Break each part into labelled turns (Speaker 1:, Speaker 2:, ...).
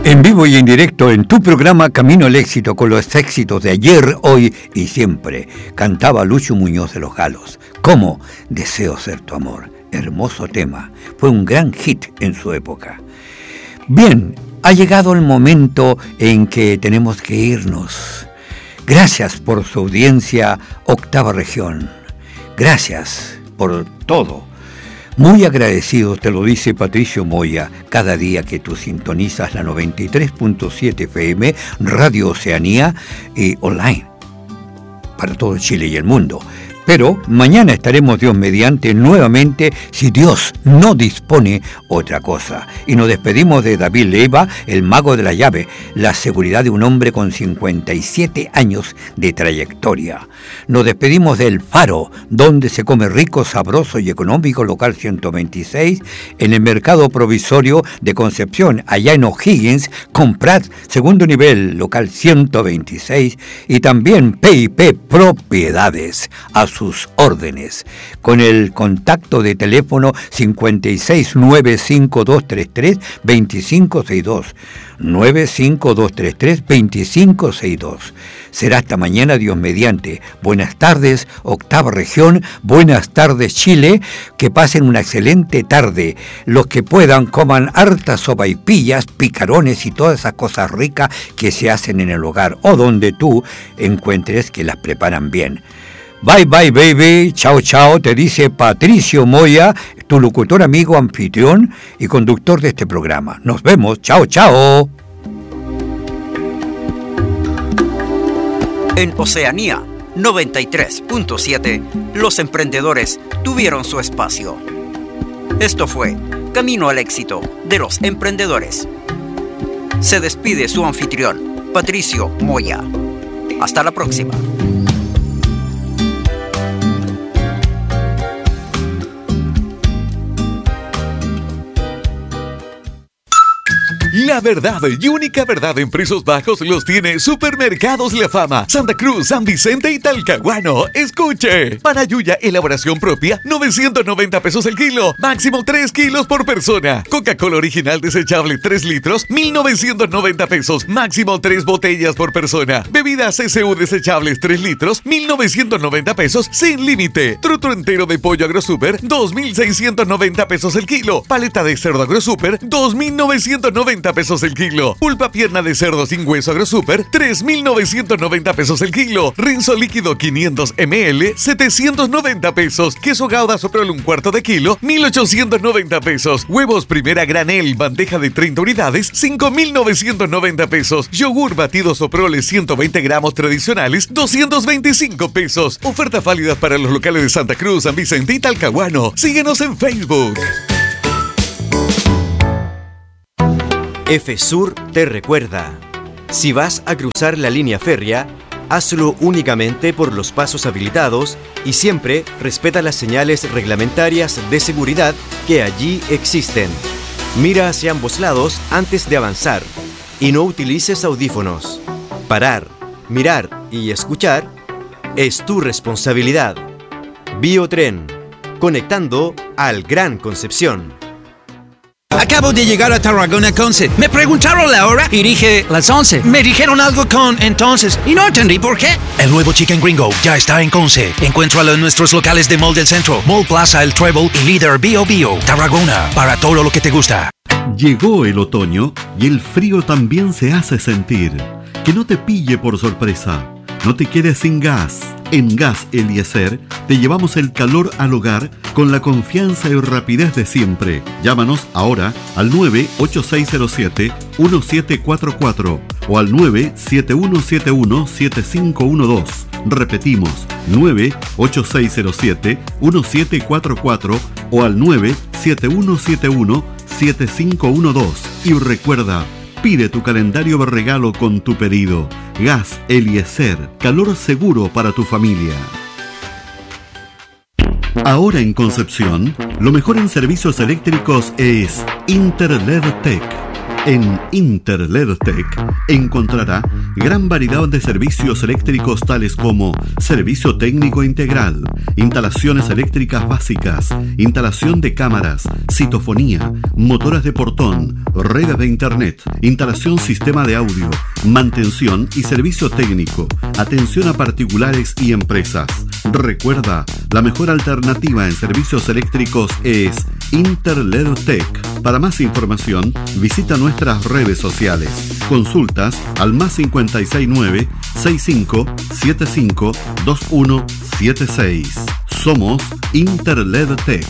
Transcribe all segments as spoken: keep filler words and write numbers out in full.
Speaker 1: En vivo y en directo en tu programa Camino al Éxito, con los éxitos de ayer, hoy y siempre, cantaba Lucho Muñoz de los Galos. ¿Cómo? Deseo ser tu amor. Hermoso tema. Fue un gran hit en su época. Bien, ha llegado el momento en que tenemos que irnos. Gracias por su audiencia, Octava Región. Gracias por todo. Muy agradecido, te lo dice Patricio Moya, cada día que tú sintonizas la noventa y tres punto siete F M, Radio Oceanía y online, para todo Chile y el mundo. Pero mañana estaremos, Dios mediante, nuevamente, si Dios no dispone otra cosa. Y nos despedimos de David Leiva, el mago de la llave, la seguridad de un hombre con cincuenta y siete años de trayectoria. Nos despedimos del Faro, donde se come rico, sabroso y económico, local ciento veintiséis, en el mercado provisorio de Concepción, allá en O'Higgins, con Prat, segundo nivel, local ciento veintiséis, y también P y P Propiedades, a sus órdenes, con el contacto de teléfono cincuenta y seis, nueve cinco dos tres tres, dos cinco seis dos, nueve cinco dos tres tres, dos cinco seis dos. Será hasta mañana, Dios mediante. Buenas tardes, Octava Región, buenas tardes, Chile, que pasen una excelente tarde. Los que puedan, coman hartas sopaipillas, picarones y todas esas cosas ricas que se hacen en el hogar o donde tú encuentres que las preparan bien. Bye, bye, baby. Chao, chao. Te dice Patricio Moya, tu locutor, amigo, anfitrión y conductor de este programa. Nos vemos. Chao, chao.
Speaker 2: En Oceanía noventa y tres punto siete, los emprendedores tuvieron su espacio. Esto fue Camino al Éxito de los Emprendedores. Se despide su anfitrión, Patricio Moya. Hasta la próxima.
Speaker 3: La verdad y única verdad en precios bajos los tiene Supermercados La Fama, Santa Cruz, San Vicente y Talcahuano. Escuche, para Yuya, elaboración propia, novecientos noventa pesos el kilo, máximo tres kilos por persona. Coca-Cola original desechable tres litros, mil novecientos noventa pesos, máximo tres botellas por persona. Bebidas C C U desechables tres litros, mil novecientos noventa pesos, sin límite. Truto entero de pollo AgroSuper, dos mil seiscientos noventa pesos el kilo. Paleta de cerdo AgroSuper, dos mil novecientos noventa pesos el kilo. Pulpa pierna de cerdo sin hueso AgroSuper, tres mil novecientos noventa pesos el kilo. Rinzo líquido quinientos mililitros, setecientos noventa pesos. Queso Gouda Soprole un cuarto de kilo, mil ochocientos noventa pesos. Huevos Primera Granel, bandeja de treinta unidades, cinco mil novecientos noventa pesos. Yogur batido Soprole ciento veinte gramos tradicionales, doscientos veinticinco pesos. Ofertas válidas para los locales de Santa Cruz, San Vicente y Talcahuano. Síguenos en Facebook.
Speaker 4: FSUR te recuerda, si vas a cruzar la línea férrea, hazlo únicamente por los pasos habilitados y siempre respeta las señales reglamentarias de seguridad que allí existen. Mira hacia ambos lados antes de avanzar y no utilices audífonos. Parar, mirar y escuchar es tu responsabilidad. Biotren, conectando al Gran Concepción.
Speaker 5: Acabo de llegar a Tarragona Conce. Me preguntaron la hora y dije las once. Me dijeron algo con entonces y no entendí por qué. El nuevo Chicken Gringo ya está en Conce. Encuéntralo en nuestros locales de Mall del Centro, Mall Plaza El Treble y Líder Bio Bio. Tarragona, para todo lo que te gusta.
Speaker 6: Llegó el otoño y el frío también se hace sentir. Que no te pille por sorpresa. No te quedes sin gas. En Gas Eliezer te llevamos el calor al hogar con la confianza y rapidez de siempre. Llámanos ahora al nueve ocho seis cero siete uno siete cuatro cuatro o al nueve siete uno siete uno siete cinco uno dos. Repetimos, nueve ocho seis cero siete uno siete cuatro cuatro o al nueve siete uno siete uno siete cinco uno dos. Y recuerda, pide tu calendario de regalo con tu pedido. Gas Eliezer, calor seguro para tu familia. Ahora en Concepción, lo mejor en servicios eléctricos es Interledtech. En Interledtech encontrará gran variedad de servicios eléctricos tales como servicio técnico integral, instalaciones eléctricas básicas, instalación de cámaras, citofonía, motoras de portón, redes de internet, instalación sistema de audio, mantención y servicio técnico, atención a particulares y empresas. Recuerda, la mejor alternativa en servicios eléctricos es Interledtech. Para más información, visita nuestras redes sociales. Consultas al más cincuenta y seis nueve, sesenta y cinco, setenta y cinco, veintiuno setenta y seis. Somos Interledtech.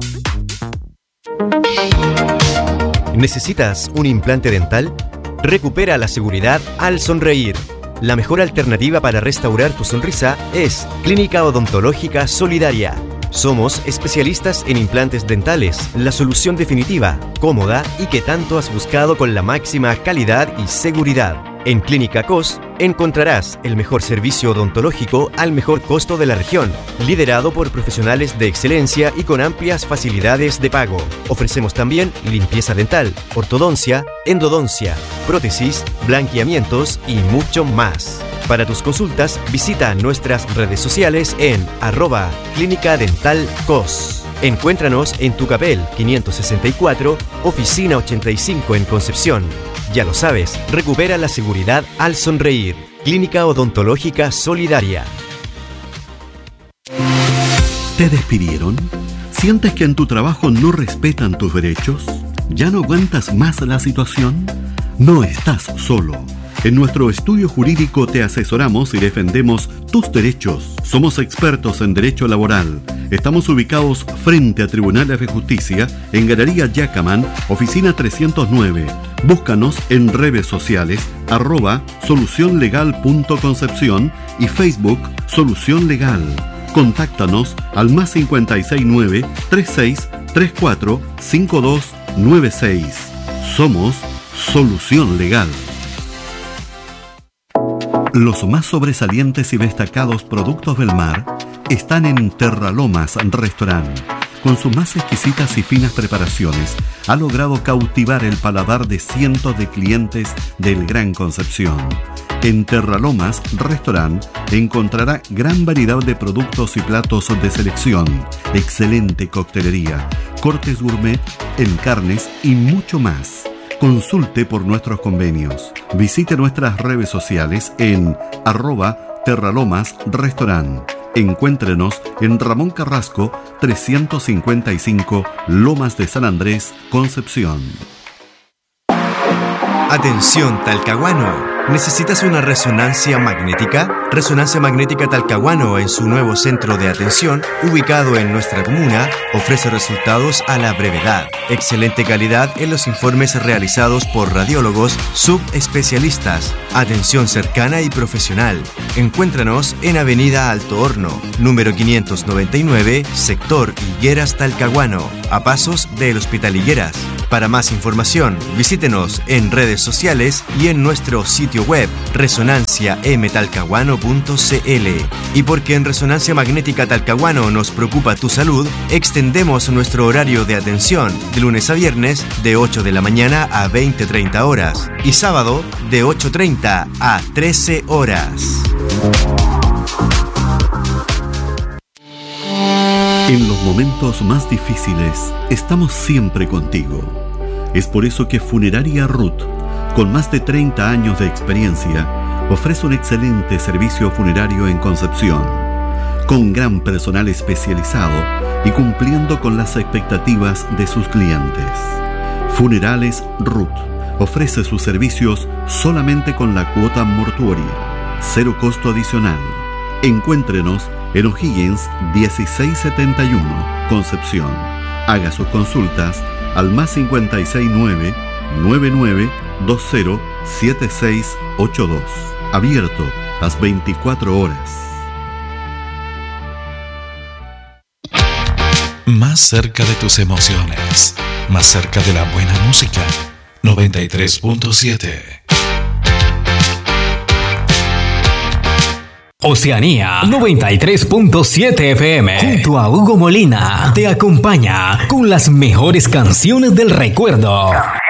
Speaker 4: ¿Necesitas un implante dental? Recupera la seguridad al sonreír. La mejor alternativa para restaurar tu sonrisa es Clínica Odontológica Solidaria. Somos especialistas en implantes dentales, la solución definitiva, cómoda y que tanto has buscado con la máxima calidad y seguridad. En Clínica C O S encontrarás el mejor servicio odontológico al mejor costo de la región, liderado por profesionales de excelencia y con amplias facilidades de pago. Ofrecemos también limpieza dental, ortodoncia, endodoncia, prótesis, blanqueamientos y mucho más. Para tus consultas, visita nuestras redes sociales en arroba Clínica Dental C O S. Encuéntranos en Tucapel quinientos sesenta y cuatro, Oficina ochenta y cinco en Concepción. Ya lo sabes, recupera la seguridad al sonreír. Clínica Odontológica Solidaria.
Speaker 6: ¿Te despidieron? ¿Sientes que en tu trabajo no respetan tus derechos? ¿Ya no aguantas más la situación? No estás solo. En nuestro estudio jurídico te asesoramos y defendemos tus derechos. Somos expertos en derecho laboral. Estamos ubicados frente a Tribunales de Justicia en Galería Yacaman, oficina trescientos nueve. Búscanos en redes sociales, arroba solucionlegal.concepción y Facebook Solución Legal. Contáctanos al más cincuenta y seis nueve, treinta y seis, treinta y cuatro, cincuenta y dos noventa y seis. Somos Solución Legal. Los más sobresalientes y destacados productos del mar están en Terralomas Restaurant. Con sus más exquisitas y finas preparaciones, ha logrado cautivar el paladar de cientos de clientes del Gran Concepción. En Terralomas Restaurant encontrará gran variedad de productos y platos de selección, excelente coctelería, cortes gourmet en carnes y mucho más. Consulte por nuestros convenios. Visite nuestras redes sociales en arroba Terralomas Restaurant. Encuéntrenos en Ramón Carrasco trescientos cincuenta y cinco, Lomas de San Andrés, Concepción.
Speaker 4: Atención Talcahuano. ¿Necesitas una resonancia magnética? Resonancia Magnética Talcahuano, en su nuevo centro de atención, ubicado en nuestra comuna, ofrece resultados a la brevedad. Excelente calidad en los informes realizados por radiólogos subespecialistas. Atención cercana y profesional. Encuéntranos en Avenida Alto Horno, número quinientos noventa y nueve, sector Higueras Talcahuano, a pasos del Hospital Higueras. Para más información, visítenos en redes sociales y en nuestro sitio web resonancia m talcahuano punto c l. Y porque en Resonancia Magnética Talcahuano nos preocupa tu salud, extendemos nuestro horario de atención de lunes a viernes de ocho de la mañana a veinte treinta horas y sábado de ocho treinta a trece horas.
Speaker 6: En los momentos más difíciles, estamos siempre contigo. Es por eso que Funeraria Ruth, con más de treinta años de experiencia, ofrece un excelente servicio funerario en Concepción, con gran personal especializado y cumpliendo con las expectativas de sus clientes. Funerales Ruth ofrece sus servicios solamente con la cuota mortuoria, cero costo adicional. Encuéntrenos en O'Higgins dieciséis setenta y uno, Concepción. Haga sus consultas al más cincuenta y seis nueve, noventa y nueve, veinte, setenta y seis ochenta y dos. Abierto las veinticuatro horas.
Speaker 7: Más cerca de tus emociones, más cerca de la buena música. noventa y tres punto siete.
Speaker 8: Oceanía noventa y tres punto siete F M, junto a Hugo Molina, te acompaña con las mejores canciones del recuerdo.